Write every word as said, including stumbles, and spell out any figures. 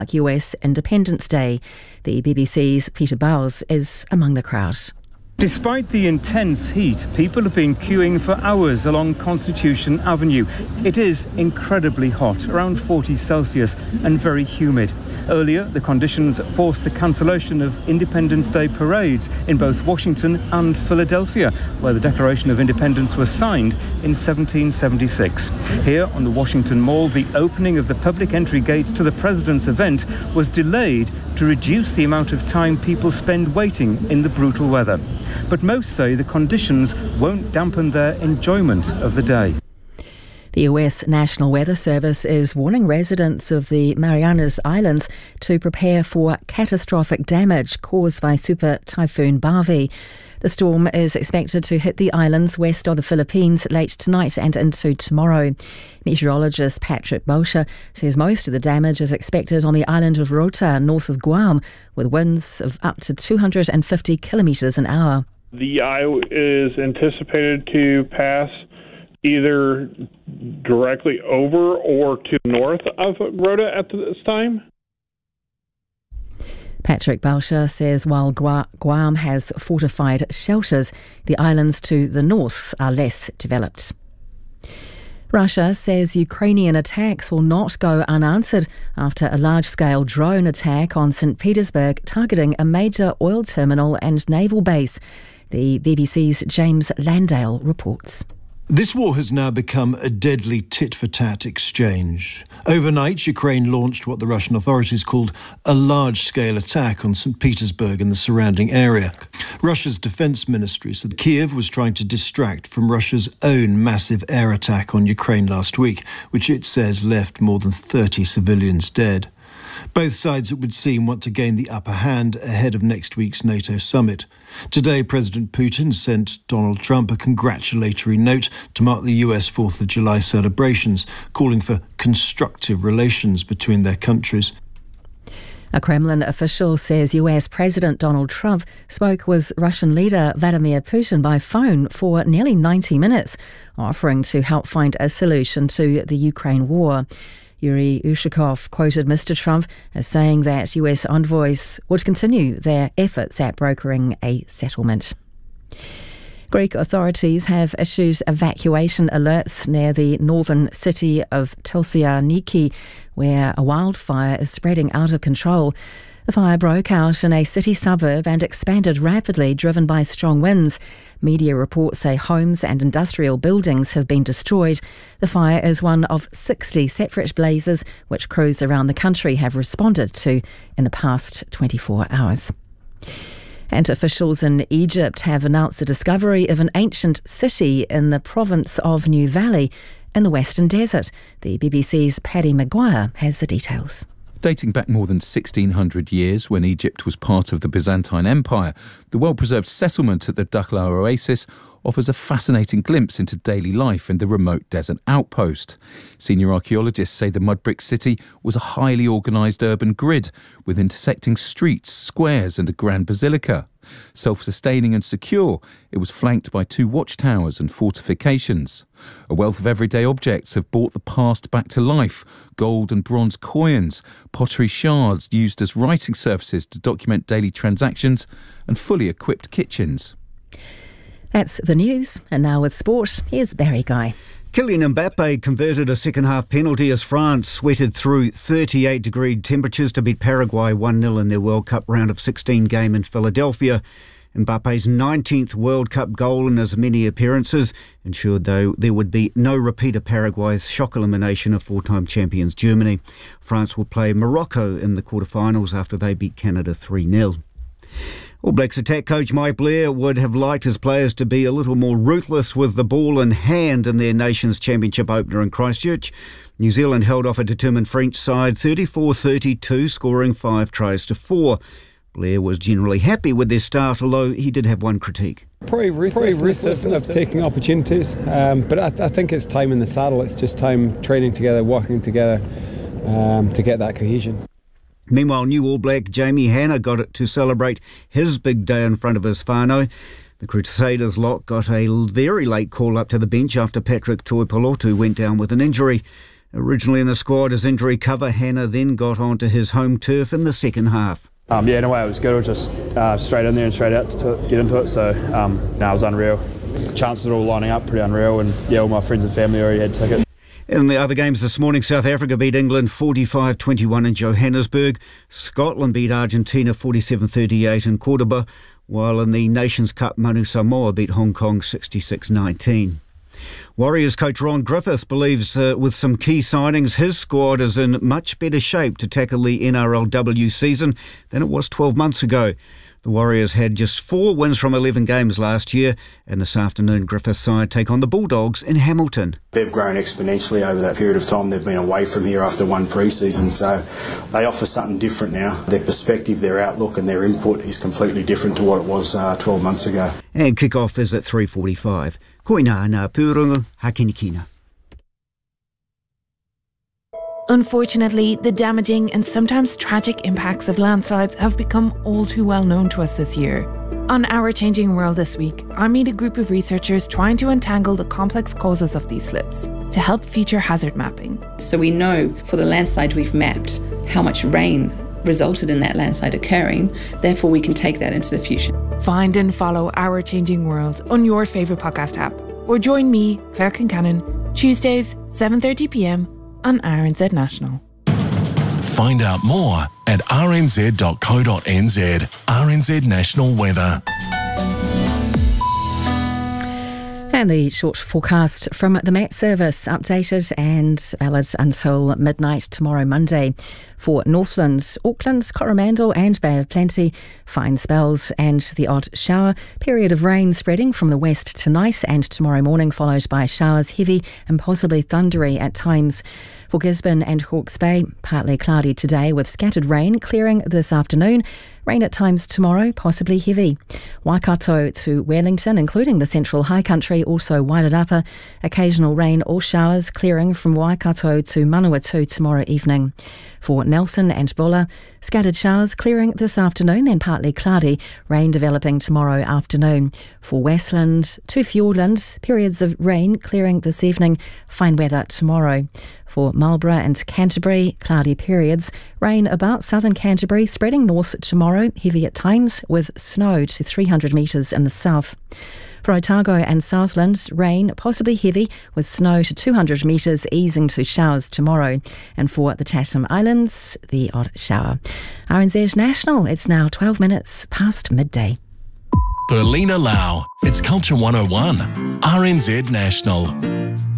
like U S Independence Day. The B B C's Peter Bowes is among the crowd. Despite the intense heat, people have been queuing for hours along Constitution Avenue. It is incredibly hot, around forty Celsius, and very humid. Earlier, the conditions forced the cancellation of Independence Day parades in both Washington and Philadelphia, where the Declaration of Independence was signed in seventeen seventy-six. Here on the Washington Mall, the opening of the public entry gates to the President's event was delayed to reduce the amount of time people spend waiting in the brutal weather. But most say the conditions won't dampen their enjoyment of the day. The U S National Weather Service is warning residents of the Marianas Islands to prepare for catastrophic damage caused by Super Typhoon Barbie. The storm is expected to hit the islands west of the Philippines late tonight and into tomorrow. Meteorologist Patrick Boucher says most of the damage is expected on the island of Rota, north of Guam, with winds of up to two hundred fifty kilometres an hour. The eye is anticipated to pass either directly over or to the north of Rota at this time. Patrick Boucher says while Guam has fortified shelters, the islands to the north are less developed. Russia says Ukrainian attacks will not go unanswered after a large-scale drone attack on Saint Petersburg targeting a major oil terminal and naval base. The B B C's James Landale reports. This war has now become a deadly tit-for-tat exchange. Overnight, Ukraine launched what the Russian authorities called a large-scale attack on Saint Petersburg and the surrounding area. Russia's defence ministry said Kiev was trying to distract from Russia's own massive air attack on Ukraine last week, which it says left more than thirty civilians dead. Both sides, it would seem, want to gain the upper hand ahead of next week's NATO summit. Today, President Putin sent Donald Trump a congratulatory note to mark the U S fourth of July celebrations, calling for constructive relations between their countries. A Kremlin official says U S President Donald Trump spoke with Russian leader Vladimir Putin by phone for nearly ninety minutes, offering to help find a solution to the Ukraine war. Yuri Ushakov quoted Mister Trump as saying that U S envoys would continue their efforts at brokering a settlement. Greek authorities have issued evacuation alerts near the northern city of Thessaloniki, where a wildfire is spreading out of control. The fire broke out in a city suburb and expanded rapidly, driven by strong winds. Media reports say homes and industrial buildings have been destroyed. The fire is one of sixty separate blazes which crews around the country have responded to in the past twenty-four hours. And officials in Egypt have announced the discovery of an ancient city in the province of New Valley in the Western Desert. The B B C's Paddy Maguire has the details. Dating back more than sixteen hundred years, when Egypt was part of the Byzantine Empire, the well-preserved settlement at the Dakhla Oasis offers a fascinating glimpse into daily life in the remote desert outpost. Senior archaeologists say the mud brick city was a highly organised urban grid with intersecting streets, squares and a grand basilica. Self-sustaining and secure, it was flanked by two watchtowers and fortifications. A wealth of everyday objects have brought the past back to life. Gold and bronze coins, pottery shards used as writing surfaces to document daily transactions, and fully equipped kitchens. That's the news. And now with sport, here's Barry Guy. Kylian Mbappe converted a second-half penalty as France sweated through thirty-eight degree temperatures to beat Paraguay one nil in their World Cup round of sixteen game in Philadelphia. Mbappe's nineteenth World Cup goal in as many appearances ensured, though, there would be no repeat of Paraguay's shock elimination of four-time champions Germany. France will play Morocco in the quarterfinals after they beat Canada three nil. All Blacks attack coach Mike Blair would have liked his players to be a little more ruthless with the ball in hand in their Nations Championship opener in Christchurch. New Zealand held off a determined French side thirty-four thirty-two, scoring five tries to four. Blair was generally happy with their start, although he did have one critique. Probably ruthless of taking opportunities, um, but I, th- I think it's time in the saddle. It's just time training together, working together um, to get that cohesion. Meanwhile, new All Black Jamie Hanna got it to celebrate his big day in front of his whānau. The Crusaders lot got a very late call up to the bench after Patrick Tuipulotu went down with an injury. Originally in the squad as injury cover, Hannah then got onto his home turf in the second half. Um, yeah, in a way it was good. It was just uh, straight in there and straight out to get into it. So um, no, it was unreal. Chances are all lining up, pretty unreal. And yeah, all my friends and family already had tickets. In the other games this morning, South Africa beat England forty-five twenty-one in Johannesburg. Scotland beat Argentina forty-seven thirty-eight in Cordoba, while in the Nations Cup, Manu Samoa beat Hong Kong sixty-six nineteen. Warriors coach Ron Griffiths believes uh, with some key signings, his squad is in much better shape to tackle the N R L W season than it was twelve months ago. The Warriors had just four wins from eleven games last year, and this afternoon Griffiths' side take on the Bulldogs in Hamilton. They've grown exponentially over that period of time. They've been away from here after one pre-season, so they offer something different now. Their perspective, their outlook and their input is completely different to what it was uh, twelve months ago. And kick-off is at three forty-five. Koina na pūrongo hakinikina. Unfortunately, the damaging and sometimes tragic impacts of landslides have become all too well known to us this year. On Our Changing World this week, I meet a group of researchers trying to untangle the complex causes of these slips to help future hazard mapping. So we know for the landslide we've mapped how much rain resulted in that landslide occurring, therefore we can take that into the future. Find and follow Our Changing World on your favourite podcast app, or join me, Claire Kincannon, Tuesdays, seven thirty p m on R N Z National. Find out more at r n z dot co dot n z. R N Z National Weather. And the short forecast from the Met Service, updated and valid until midnight tomorrow, Monday. For Northland, Auckland, Coromandel and Bay of Plenty, fine spells and the odd shower. Period of rain spreading from the west tonight and tomorrow morning, followed by showers, heavy and possibly thundery at times. For Gisborne and Hawke's Bay, partly cloudy today with scattered rain clearing this afternoon. Rain at times tomorrow, possibly heavy. Waikato to Wellington, including the central high country, also Wairarapa. Occasional rain or showers clearing from Waikato to Manawatu tomorrow evening. For Nelson and Bulla, scattered showers clearing this afternoon, then partly cloudy. Rain developing tomorrow afternoon. For Westland to Fiordland, periods of rain clearing this evening. Fine weather tomorrow. For Marlborough and Canterbury, cloudy periods. Rain about southern Canterbury, spreading north tomorrow, heavy at times, with snow to three hundred metres in the south. For Otago and Southland, rain possibly heavy, with snow to two hundred metres, easing to showers tomorrow. And for the Chatham Islands, the odd shower. R N Z National, it's now twelve minutes past midday. Berlina Lau, it's Culture one oh one. R N Z National.